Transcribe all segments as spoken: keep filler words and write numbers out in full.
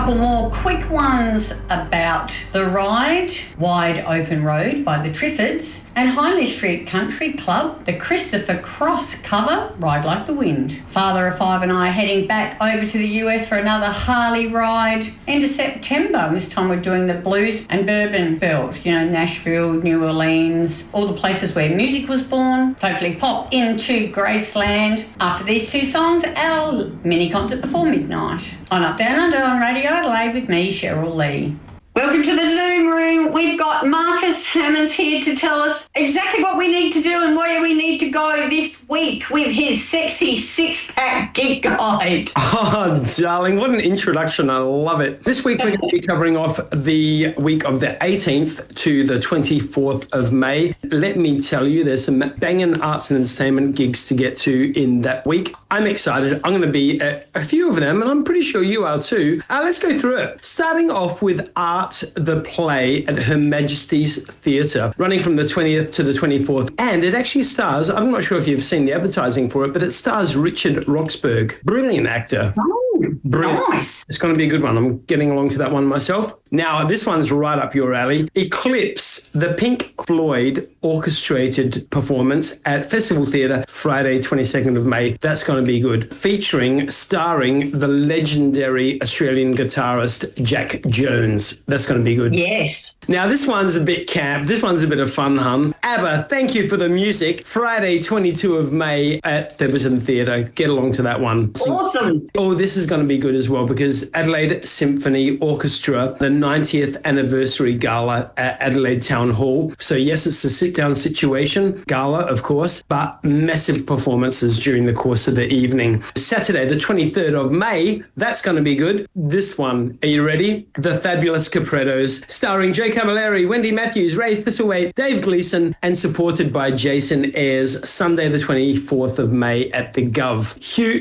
couple more quick ones about The Ride, Wide Open Road by the Triffids, and Hindley Street Country Club, the Christopher Cross cover, Ride Like the Wind. Father of Five and I are heading back over to the U S for another Harley ride into September. This time we're doing the Blues and Bourbon Belt, you know, Nashville, New Orleans, all the places where music was born. Hopefully pop into Graceland. After these two songs, our mini concert before midnight. On Up Down Under on Radio Adelaide with me, Cheryl Lee. Welcome to the Zoom room. We've got Marcus Hammonds here to tell us exactly what we need to do and where we need to go this week with his sexy six-pack gig guide. Oh, darling, what an introduction. I love it. This week we're going to be covering off the week of the eighteenth to the twenty-fourth of May. Let me tell you, there's some banging arts and entertainment gigs to get to in that week. I'm excited. I'm going to be at a few of them, and I'm pretty sure you are too. Uh, let's go through it. Starting off with Art the Play at Her Majesty's Theatre, running from the twentieth to the twenty-fourth. And it actually stars, I'm not sure if you've seen the advertising for it, but it stars Richard Roxburgh. Brilliant actor. Oh, Brilliant. nice. It's going to be a good one. I'm getting along to that one myself. Now, this one's right up your alley. Eclipse, the Pink Floyd orchestrated performance at Festival Theatre, Friday, twenty-second of May. That's going to be good. Featuring, starring the legendary Australian guitarist Jack Jones. That's going to be good. Yes. Now, this one's a bit camp. This one's a bit of fun, hun. ABBA, Thank You for the Music, Friday, twenty-second of May at Theberton Theatre. Get along to that one. Awesome. Oh, this is going to be good as well, because Adelaide Symphony Orchestra, the ninetieth anniversary gala at Adelaide Town Hall. So yes, it's a sit-down situation, gala, of course, but massive performances during the course of the evening. Saturday, the twenty-third of May, that's going to be good. This one, are you ready? The Fabulous Caprettos, starring Joe Camilleri, Wendy Matthews, Ray Thistlethwaite, Dave Gleeson, and supported by Jason Ayres, Sunday, the twenty-fourth of May at the Gov.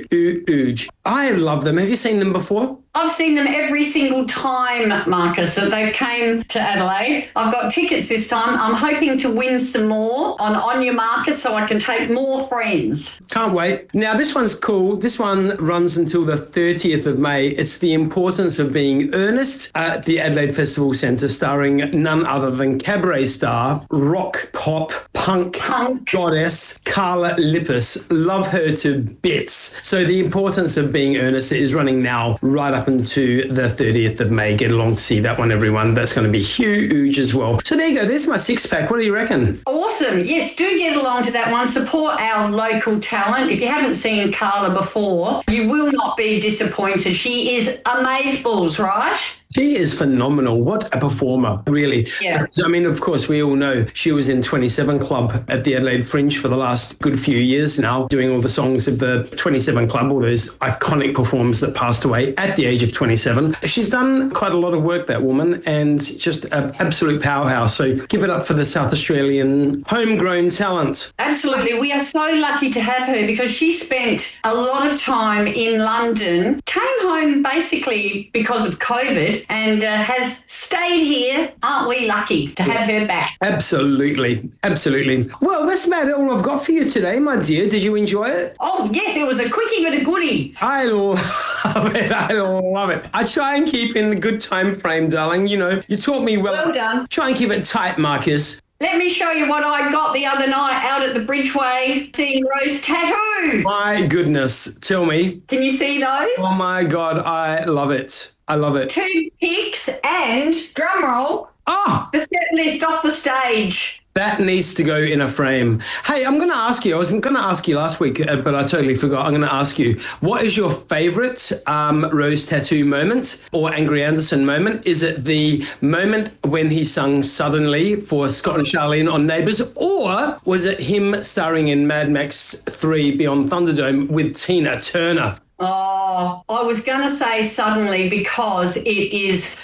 Huge. I love them. Have you seen them before? I've seen them every single time, Marcus, that they came to Adelaide. I've got tickets this time. I'm hoping to win some more on On Your Marcus so I can take more friends. Can't wait. Now, this one's cool. This one runs until the thirtieth of May. It's The Importance of Being Earnest at the Adelaide Festival Centre, starring none other than cabaret star, rock, pop, punk, Punk. goddess, Carla Lippis. Love her to bits. So The Importance of Being Earnest is running now right up into the thirtieth of May. Get along to see that one, everyone. That's going to be huge as well. So there you go. There's my six-pack. What do you reckon? Awesome. Yes, do get along to that one. Support our local talent. If you haven't seen Carla before, you will not be disappointed. She is amazeballs, right? She is phenomenal. What a performer, really. Yeah. I mean, of course, we all know she was in twenty-seven Club at the Adelaide Fringe for the last good few years now, doing all the songs of the twenty-seven Club, all those iconic performers that passed away at the age of twenty-seven. She's done quite a lot of work, that woman, and just an absolute powerhouse. So give it up for the South Australian homegrown talent. Absolutely. We are so lucky to have her because she spent a lot of time in London, came home basically because of COVID, and uh, has stayed here. Aren't we lucky to have her back? Absolutely. Absolutely. Well, that's about all I've got for you today, my dear. Did you enjoy it? Oh, yes, it was a quickie but a goodie. I love it. I love it. I try and keep in the good time frame, darling. You know, you taught me well. Well done. Try and keep it tight, Marcus. Let me show you what I got the other night out at the Bridgeway seeing Rose Tattoo. My goodness. Tell me. Can you see those? Oh, my God. I love it. I love it. Two picks and, drum roll, Ah, the set list off the stage. that needs to go in a frame. Hey, I'm going to ask you, I was going to ask you last week, uh, but I totally forgot. I'm going to ask you, what is your favourite um, Rose Tattoo moment or Angry Anderson moment? Is it the moment when he sung Suddenly for Scott and Charlene on Neighbours, or was it him starring in Mad Max three Beyond Thunderdome with Tina Turner? Oh, I was going to say Suddenly because it is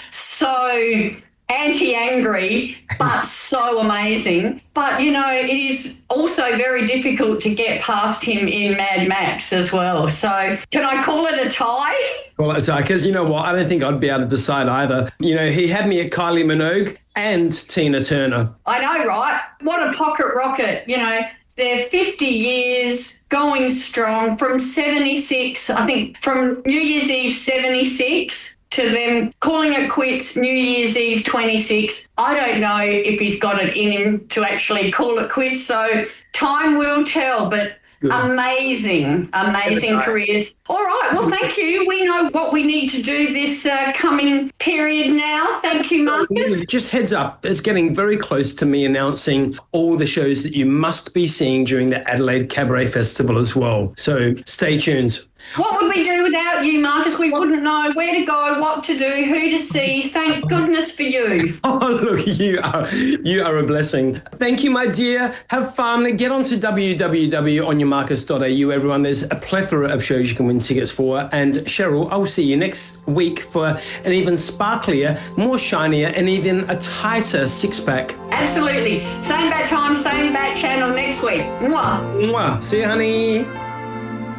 so anti-angry, but so amazing. But, you know, it is also very difficult to get past him in Mad Max as well. So can I call it a tie? Well, it's because, you know what, I don't think I'd be able to decide either. You know, he had me at Kylie Minogue and Tina Turner. I know, right? What a pocket rocket, you know. They're fifty years going strong from seventy-six, I think from New Year's Eve seventy-six to to them calling it quits New Year's Eve twenty-six. I don't know if he's got it in him to actually call it quits, so time will tell, but good. Amazing, amazing careers. All right, well, thank you. We know what we need to do this uh, coming period now. Thank you, Marcus. Just heads up, it's getting very close to me announcing all the shows that you must be seeing during the Adelaide Cabaret Festival as well. So stay tuned. What would we do without you, Marcus? We wouldn't know where to go, what to do, who to see. Thank goodness for you. Oh, look, you are you are a blessing. Thank you, my dear. Have fun. Get onto w w w dot on your marcus dot a u, everyone. There's a plethora of shows you can win tickets for. And Cheryl, I'll see you next week for an even sparklier, more shinier, and even a tighter six-pack. Absolutely. Same bat time, same bat channel next week. Mwah. Mwah. See you, honey.